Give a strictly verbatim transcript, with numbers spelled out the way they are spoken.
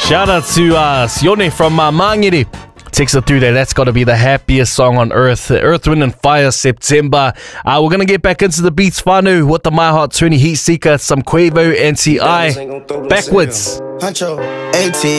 Shout out to uh, Sione from uh, Mangere. Takes it through there. That's got to be the happiest song on earth. Earth, Wind and Fire, September. Uh, we're going to get back into the beats, Whanu, with the My Heart twenty Heat Seeker, some Quavo and T I. Backwards. Huncho, eighteen.